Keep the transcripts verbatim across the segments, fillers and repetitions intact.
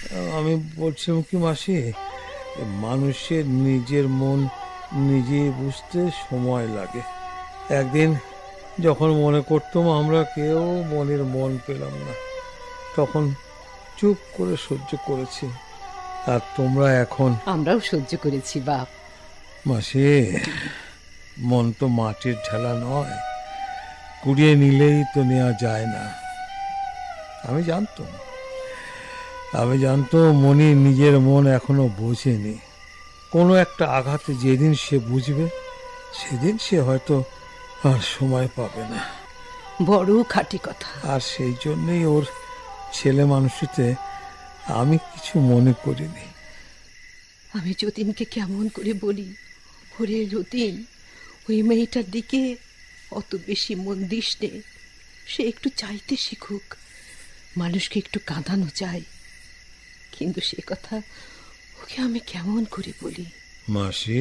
আমি বলছিলাম কি মাসি, মানুষের নিজের মন নিজে বুঝতে সময় লাগে। একদিন যখন মনে করতাম আমরা কেউ মনের মন পেলাম না, তখন চুপ করে সহ্য করেছি। আর তোমরা এখন? আমরাও সহ্য করেছি বাপ। মাসি, মন তো মাটির ঢেলা নয়, কুড়িয়ে নিলেই তো নেওয়া যায় না। আমি জানতাম আমি জানতাম মনি নিজের মন এখনো বোঝেনি। কোনো একটা আঘাতে যেদিন সে বুঝবে, সেদিন সে হয়তো আর সময় পাবে না। বড় খাঁটি কথা। আর সেই জন্যই ওর ছেলে মানুষতে আমি কিছু মনে করিনি। আমি যতীনকে কেমন করে বলি, ওরে যতীন, ওই মেয়েটার দিকে অত বেশি মন দিস নে, সে একটু চাইতে শিখুক, মানুষকে একটু কাঁদানো চাই। কিন্তু সে কথা ওকে আমি কেমন করে বলি? মাসি,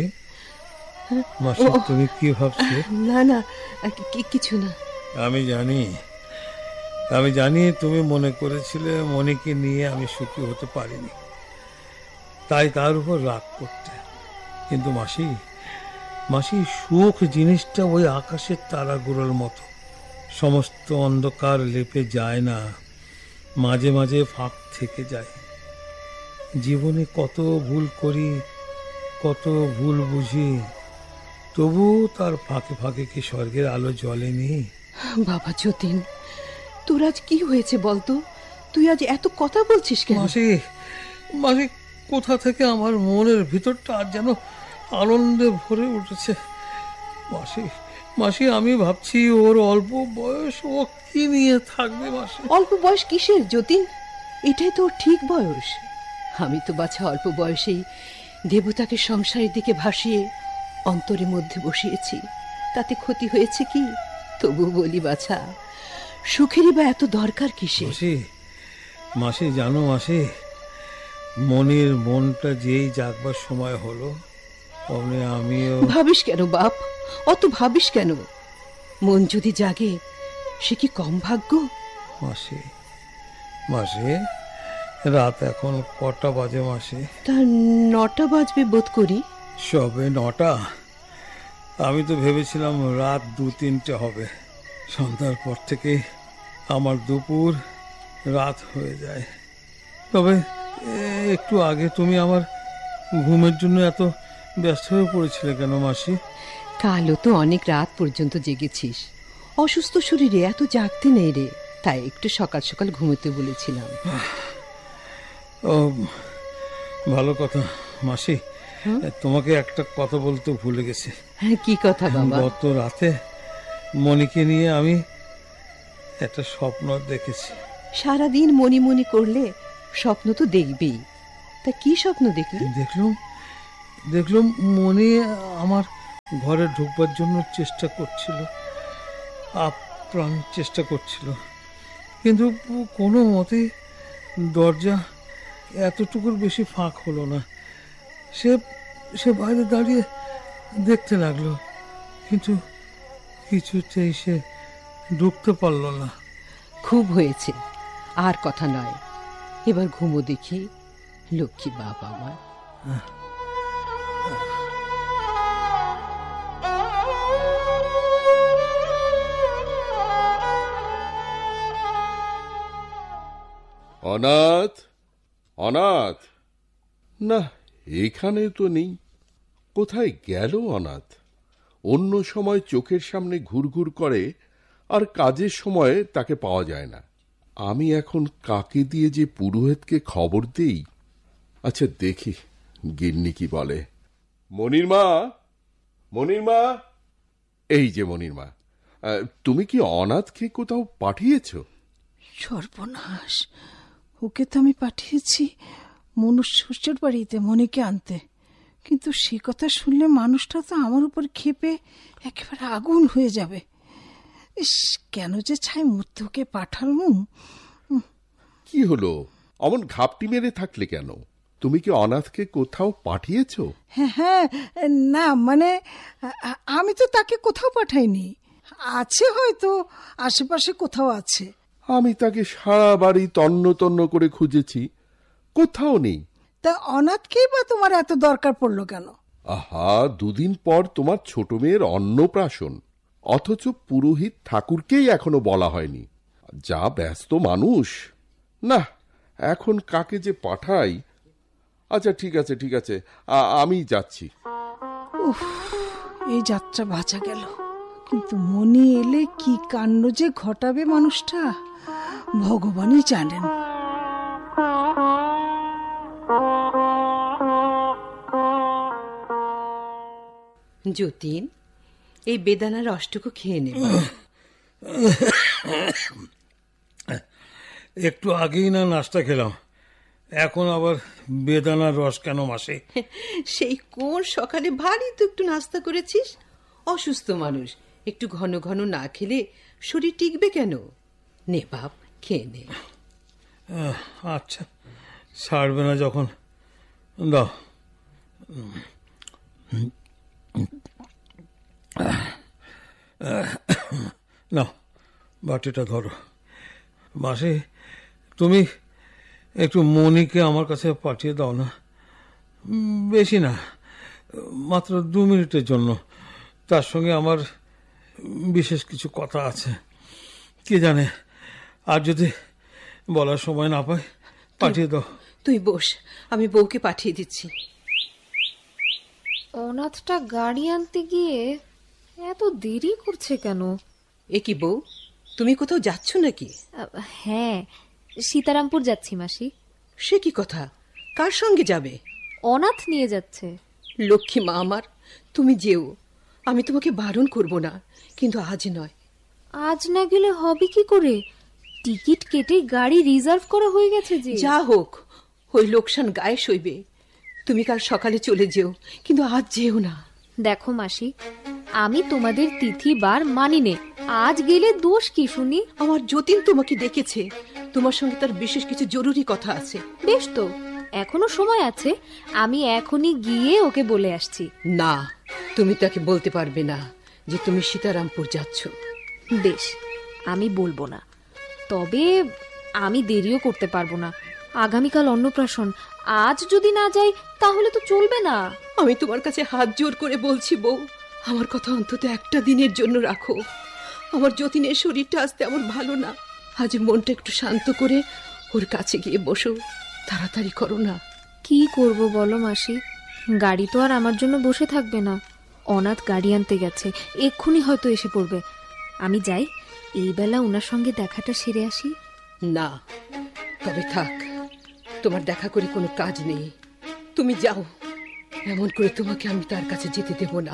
মাসি তুমি কি ভাবছো? না না, কিছু না। আমি জানি আমি জানি তুমি মনে করেছিলে মনিকে নিয়ে আমি সুখী হতে পারিনি, তাই তার উপর রাগ করতে। কিন্তু মাসি মাসি সুখ জিনিসটা ওই আকাশের তারাগুলোর মতো, সমস্ত অন্ধকার লেপে যায় না, মাঝে মাঝে ফাঁক থেকে যায়। জীবনে কত ভুল করি, কত ভুল বুঝি, তবু তার ফাঁকে ফাঁকে কি স্বর্গের আলো জ্বলেনি? বাবা যতীন, তোর আজ কি হয়েছে বলতো? তুই আজ এত কথা বলছিস কেন? মাসি মাসি কোথা থেকে আমার মনের ভিতরটা আজ যেন আনন্দে ভরে উঠেছে। মাসি মাসি আমি ভাবছি ওর অল্প বয়স, ও কি নিয়ে থাকবে? মাসি, অল্প বয়স কিসের যতীন? এটাই তো ঠিক বয়স। আমি তো বাছা অল্প বয়সেই দেবতাকে সংসারের দিকে ভাসিয়ে অন্তরের মধ্যে বসিয়েছি, তাতে ক্ষতি হয়েছে কি? তবু বলি বাছা, সুখেরই বা এত দরকার কিসে? মাসি মাসি জানো মাসি, মনির মনটা যেই জাগবার সময় হলো, অমনি আমিও। ভাবিস কেন বাপ, অত ভাবিস কেন? মন যদি জাগে সে কি কম ভাগ্য? মাসি মাসি রাত এখন কটা বাজে মাসি? তা নটা বাজবে বোধ করি। সবে নটা? আমি তো ভেবেছিলাম রাত দু তিনটে হবে। সন্ধ্যার পর থেকে আমার দুপুর রাত হয়ে যায়। তবে একটু আগে তুমি আমার ঘুমের জন্য এত ব্যস্ত হয়ে পড়েছিলে কেন মাসি? কালও তো অনেক রাত পর্যন্ত জেগেছিস। অসুস্থ শরীরে এত জাগতে নেই রে, তাই একটু সকাল সকাল ঘুমোতে বলেছিলাম। ও ভালো কথা মাসি, তোমাকে একটা কথা বলতে ভুলে গেছি। হ্যাঁ, কি কথা বাবা? গত রাতে মনিকে নিয়ে আমি একটা স্বপ্ন দেখেছি। সারাদিন মনি মনি করলে স্বপ্ন তো দেখবেই, তা কি স্বপ্ন দেখলি? দেখলাম দেখলাম মনি আমার ঘরে ঢুকবার জন্য চেষ্টা করছিল, আপ্রাণ চেষ্টা করছিল, কিন্তু কোনো মতে দরজা এতটুকুর বেশি ফাঁক হলো না। সে সে বাইরে দাঁড়িয়ে দেখতে লাগলো, কিন্তু কিছুতেই সে ঢুকতে পারল না। খুব হয়েছে, আর কথা নয়, এবার ঘুমো দেখি, লক্ষ্মী বাবা আমার। অনাথ, অনাথ, না এখানে তো নেই। কোথায় গেল অনাথ? অন্য সময় চোখের সামনে ঘুরঘুর করে, আর কাজের সময় তাকে পাওয়া যায় না। আমি এখন কাকে দিয়ে যে পুরোহিতকে খবর দেই? আচ্ছা দেখি গিন্নি কি বলে। মনির মা, মনির মা, এই যে মনির মা, তুমি কি অনাথকে কোথাও পাঠিয়েছ? সর্বনাশ, ওকে তো আমি পাঠিয়েছি মনুষ্যর বাড়িতে মনিকে আনতে, কিন্তু সে কথা শুনলে মানুষটা তো আমার উপর ক্ষেপে একেবারে আগুন হয়ে যাবে। ইস, কেন যে ছাই মরতে ওকে পাঠালুম। কি হলো, অমন ঘাপটি মেরে থাকলে কেন? তুমি কি অনাথকে কোথাও পাঠিয়েছ? হ্যাঁ হ্যাঁ, না মানে আমি তো তাকে কোথাও পাঠাইনি, আছে হয়তো আশেপাশে কোথাও আছে। আমি তাকে সারা বাড়ি তন্ন তন্ন করে খুঁজেছি, কোথাও নেই। তা অনাথকেই বা তোমার এত দরকার পড়লো কেন? আহা, দুদিন পর তোমার ছোট মেয়ের অন্নপ্রাশন, অথচ পুরোহিত ঠাকুরকেই এখনো বলা হয়নি। যা ব্যস্ত মানুষ। না, এখন কাকে যে পাঠাই। আচ্ছা ঠিক আছে ঠিক আছে, আমি যাচ্ছি। উফ, এই যাত্রা বাঁচা গেল, কিন্তু মনি এলে কি কাণ্ড যে ঘটাবে মানুষটা ভগবানই জানেন। যতীন, এই বেদানার রসটুকু খেয়ে নেব। একটু আগেই না নাস্তা খেলাম, এখন আবার বেদানার রস কেন মাসি? সেই কোন সকালে ভারী তো একটু নাস্তা করেছিস। অসুস্থ মানুষ একটু ঘন ঘন না খেলে শরীর টিকবে কেন? নে বাপ, খেয়ে নে। আচ্ছা, ছাড়বে না যখন দাও। না, বাটিটা ধরো। মাসি, তুমি একটু মনিকে আমার কাছে পাঠিয়ে দাও না। বেশি না, মাত্র দু মিনিটের জন্য। তার সঙ্গে আমার বিশেষ কিছু কথা আছে। কে জানে, আর যদি বলার সময় না পাই, পাঠিয়ে দাও। তুই বস, আমি বউকে পাঠিয়ে দিচ্ছি। অনাথটা গাড়ি আনতে গিয়ে এত দেরি করছে কেন? এ কি বউ, তুমি কোথাও যাচ্ছ নাকি? হ্যাঁ, সীতারামপুর যাচ্ছি মাসি। সে কি কথা? কার সঙ্গে যাবে? অনাথ নিয়ে যাচ্ছে। লক্ষ্মী মা আমার, তুমি যেও, আমি তোমাকে বারণ করব না, কিন্তু আজ নয়। আজ না গেলে হবে কি করে? টিকিট কেটে গাড়ি রিজার্ভ করা হয়ে গেছে যে। যা হোক, ওই লোকসান গায়ে সইবে। তুমি কাল সকালে চলে যেও, কিন্তু আজ যেও না। দেখো মাসি, আমি তোমাদের তিথি বার মানি নে, আজ গেলে দোষ কি শুনি? আমার যতীন তোমাকে ডেকেছে, তোমার সঙ্গে তার বিশেষ কিছু জরুরি কথা আছে। বেশ তো, এখনো সময় আছে, আমি এখনই গিয়ে ওকে বলে আসছি। না, তুমি তাকে বলতে পারবে না যে তুমি সীতারামপুর যাচ্ছ। বেশ, আমি বলবো না, তবে আমি দেরিও করতে পারবো না। আগামীকাল অন্নপ্রাশন, আজ যদি না যাই তাহলে তো চলবে না। আমি তোমার কাছে হাত জোর করে বলছি বউ, আমার কথা অন্তত একটা দিনের জন্য রাখো। আমার যতীনের শরীরটা আজ তেমন ভালো না, আজ মনটা একটু শান্ত করে ওর কাছে গিয়ে বসো, তাড়াতাড়ি করো না। কি করব বলো মাসি, গাড়ি তো আর আমার জন্য বসে থাকবে না। অনাথ গাড়ি আনতে গেছে, এক্ষুনি হয়তো এসে পড়বে। আমি যাই, এই বেলা ওনার সঙ্গে দেখাটা সেরে আসি। না, তবে থাক, তোমার দেখা করে কোনো কাজ নেই, তুমি যাও। এমন করে তোমাকে আমি তার কাছে যেতে দেব না।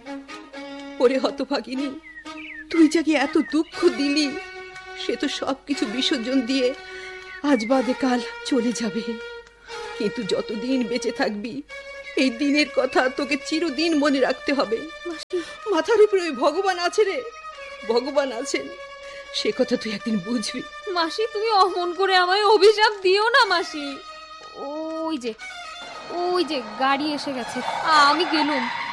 ওরে হতভাগিনী, তুই যাকে এত দুঃখ দিলি, সে তো সবকিছু বিসর্জন দিয়ে আজ বাদে কাল চলে যাবে, কিন্তু যতদিন বেঁচে থাকবি এই দিনের কথা তোকে চিরদিন মনে রাখতে হবে। মাথার উপরে ওই ভগবান আছে রে, ভগবান আছেন, সে কথা তুই একদিন বুঝবি। মাসি, তুমি অমন করে আমায় অভিশাপ দিও না মাসি। ওই যে ওই যে গাড়ি এসে গেছে, আমি গেলুম।